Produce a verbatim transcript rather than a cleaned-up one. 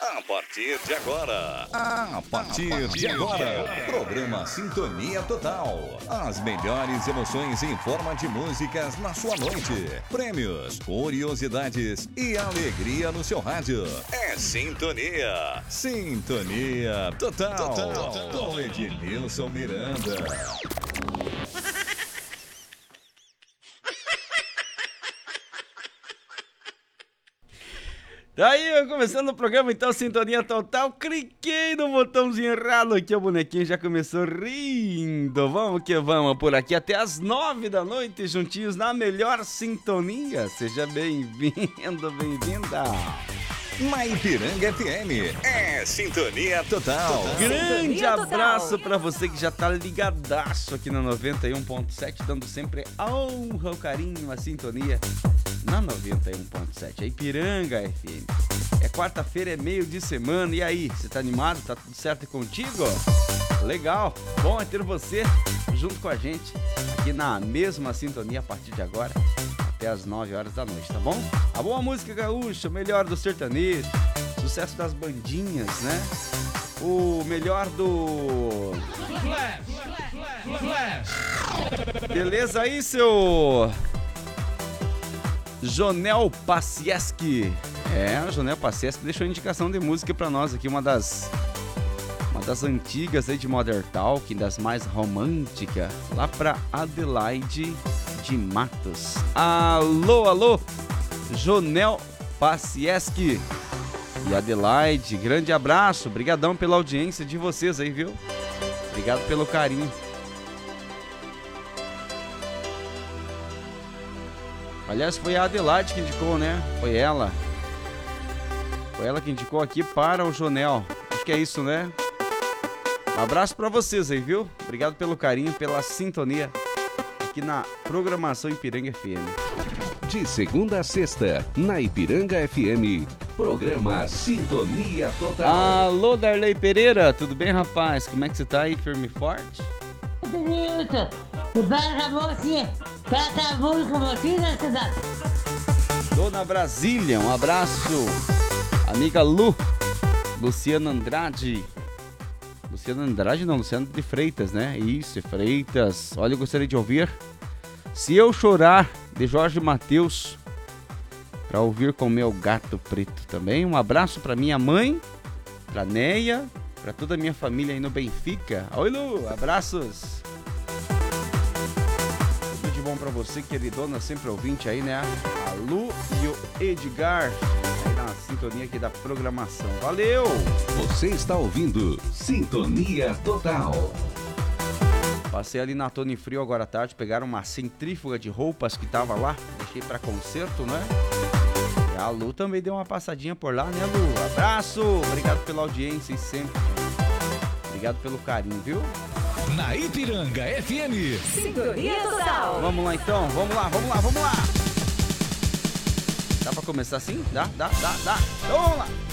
A partir de agora, a partir, a partir de agora, programa Sintonia Total. As melhores emoções em forma de músicas na sua noite. Prêmios, curiosidades e alegria no seu rádio. É Sintonia. Sintonia Total. Total. Com Ednilson Miranda. Daí, começando o programa, então, Sintonia Total, cliquei no botãozinho errado aqui, o bonequinho já começou rindo. Vamos que vamos, por aqui até as nove da noite, juntinhos na melhor sintonia. Seja bem-vindo, bem-vinda. Na Ipiranga F M, é Sintonia Total. Total. Grande Sintonia abraço Total. Pra você que já tá ligadaço aqui na noventa e um ponto sete, dando sempre a honra, o carinho, a sintonia na noventa e um ponto sete, a Ipiranga F M. É quarta-feira, é meio de semana, e aí, você tá animado? Tá tudo certo contigo? Legal, bom é ter você junto com a gente aqui na mesma sintonia a partir de agora, até as nove horas da noite, tá bom? A boa música gaúcha, o melhor do sertanejo, sucesso das bandinhas, né? O melhor do... Beleza aí, seu... Jonel Pacieski. É, o Jonel Pacieski deixou indicação de música pra nós aqui, uma das... Uma das antigas aí de Modern Talking, das mais românticas, lá pra Adelaide de Matos. Alô, alô, Jonel Pacieski e Adelaide, grande abraço, brigadão pela audiência de vocês aí, viu? Obrigado pelo carinho. Aliás, foi a Adelaide que indicou, né? Foi ela. Foi ela que indicou aqui para o Jonel. Acho que é isso, né? Um abraço pra vocês aí, viu? Obrigado pelo carinho, pela sintonia aqui na programação Ipiranga F M. De segunda a sexta, na Ipiranga F M, programa Sintonia Total. Alô, Darley Pereira, tudo bem, rapaz? Como é que você tá aí, firme e forte? Bonito, o Barra Mocinha, canta música com você na cidade. Dona Brasília, um abraço. Amiga Lu, Luciana Andrade. Luciana Andrade não, Luciana de Freitas, né? Isso, Freitas. Olha, eu gostaria de ouvir Se Eu Chorar, de Jorge Mateus, pra ouvir com meu gato preto também. Um abraço pra minha mãe, pra Neia, pra toda a minha família aí no Benfica. Oi, Lu, abraços. Tudo de bom pra você, queridona, sempre ouvinte aí, né? A Lu e o Edgar, aí na sintonia aqui da programação. Valeu! Você está ouvindo Sintonia Total. Passei ali na Tony Frio agora à tarde, pegaram uma centrífuga de roupas que tava lá, deixei pra concerto, né? E a Lu também deu uma passadinha por lá, né, Lu? Abraço! Obrigado pela audiência e sempre. Obrigado pelo carinho, viu? Na Ipiranga F M. Sintonia Total. Vamos lá então, vamos lá, vamos lá, vamos lá! Dá pra começar assim? Dá, dá, dá, dá. Então vamos lá!